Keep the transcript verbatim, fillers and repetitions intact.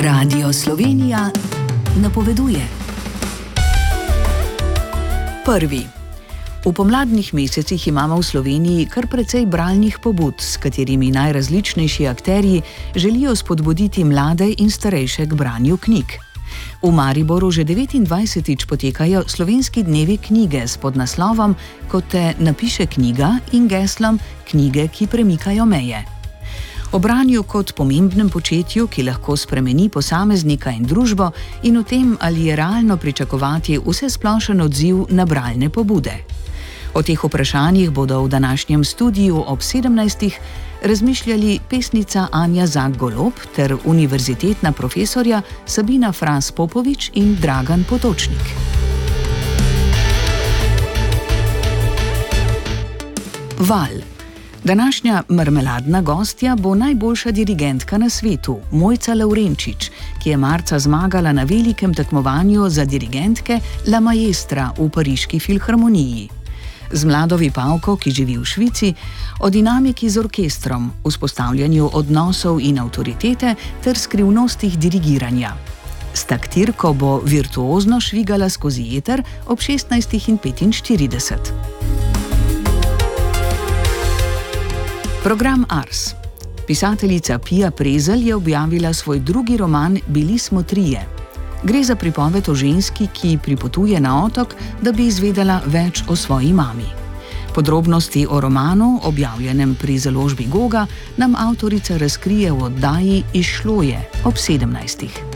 Radio Slovenija napoveduje. Prvi. V pomladnih mesecih imamo v Sloveniji kar precej bralnih pobud, s katerimi najrazličnejši akterji želijo spodbuditi mlade in starejše k branju knjig. V Mariboru že devetindvajsetič potekajo slovenski dnevi knjige s podnaslovom Ko te napiše knjiga in geslom Knjige, ki premikajo meje. O branju kot pomembnem početju, ki lahko spremeni posameznika in družbo, in o tem, ali je realno pričakovati vsesplošen odziv na bralne pobude. O teh vprašanjih bodo v današnjem studiu ob sedemnajstih razmišljali pesnica Anja Zak-Golob ter univerzitetna profesorja Sabina Fras Popovič in Dragan Potočnik. Val. Današnja marmeladna gostja bo najboljša dirigentka na svetu, Mojca Lavrenčič, ki je marca zmagala na velikem tekmovanju za dirigentke La Maestra v Pariški filharmoniji. Z mlado vipavko, ki živi v Švici, o dinamiki z orkestrom, vzpostavljanju odnosov in avtoritete ter skrivnostih dirigiranja. S taktirko bo virtuozno švigala skozi eter ob šestnajstih petinštirideset. Program Ars. Pisateljica Pia Prezelj je objavila svoj drugi roman Bili smo trije. Gre za pripoved o ženski, ki pripotuje na otok, da bi izvedela več o svoji mami. Podrobnosti o romanu, objavljenem pri založbi Goga, nam avtorica razkrije v oddaji Izšlo je ob sedemnajstih.